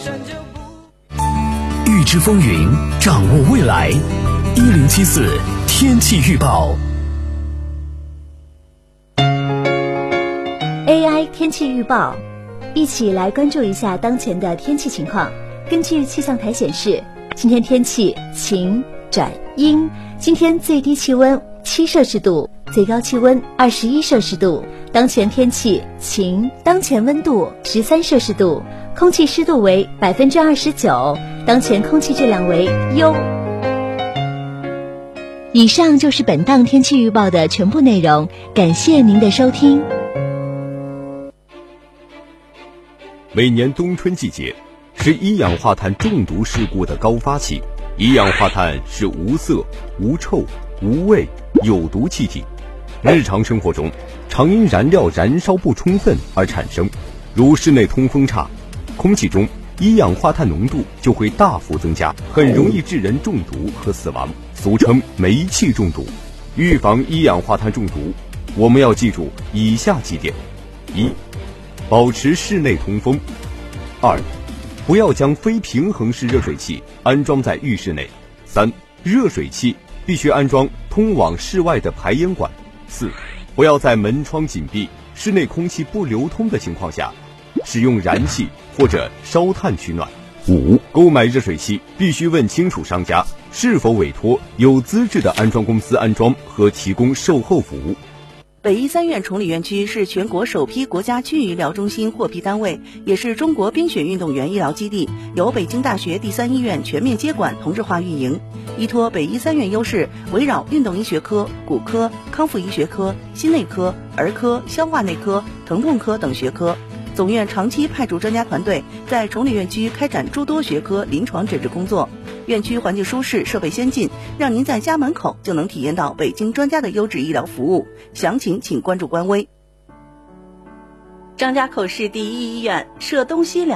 预知风云，掌握未来。1074天气预报。 AI 天气预报，一起来关注一下当前的天气情况。根据气象台显示，今天天气晴转阴，今天最低气温7摄氏度，最高气温21摄氏度。当前天气晴，当前温度13摄氏度，空气湿度为29%，当前空气质量为优。以上就是本档天气预报的全部内容，感谢您的收听。 每年冬春季节是一氧化碳中毒事故的高发期。一氧化碳是无色、无臭、无味、有毒气体，日常生活中常因燃料燃烧不充分而产生，如室内通风差，空气中一氧化碳浓度就会大幅增加，很容易致人中毒和死亡，俗称煤气中毒。预防一氧化碳中毒，我们要记住以下几点：一、保持室内通风；二、不要将非平衡式热水器安装在浴室内；三、热水器必须安装通往室外的排烟管；四、不要在门窗紧闭、室内空气不流通的情况下使用燃气或者烧炭取暖；五、购买热水器必须问清楚商家是否委托有资质的安装公司安装和提供售后服务。 北医三院崇礼院区是全国首批国家区域医疗中心获批单位，也是中国冰雪运动员医疗基地，由北京大学第三医院全面接管同质化运营。依托北医三院优势，围绕运动医学科、骨科、康复医学科、心内科、儿科、消化内科、疼痛科等学科，总院长期派驻专家团队在崇礼院区开展诸多学科临床诊治工作。院区环境舒适，设备先进，让您在家门口就能体验到北京专家的优质医疗服务。详情请关注官微。张家口市第一医院设东西两